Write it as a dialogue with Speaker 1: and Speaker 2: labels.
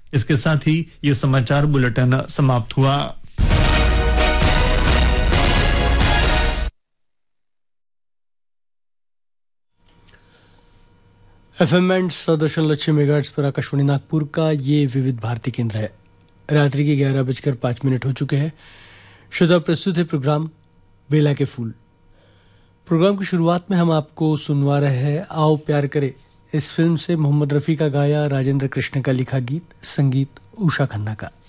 Speaker 1: इसके साथ ही ये समाचार बुलेटिन समाप्त हुआ।
Speaker 2: FM 100.6 मेगाहर्ट्ज पर आकाशवाणी नागपुर का ये विविध भारती केंद्र है। रात्रि के 11:05 हो चुके हैं। श्रोता, प्रस्तुत है प्रोग्राम बेला के फूल। प्रोग्राम की शुरुआत में हम आपको सुनवा रहे हैं आओ प्यार करे, इस फिल्म से मोहम्मद रफ़ी का गाया, राजेंद्र कृष्ण का लिखा गीत, संगीत उषा खन्ना का।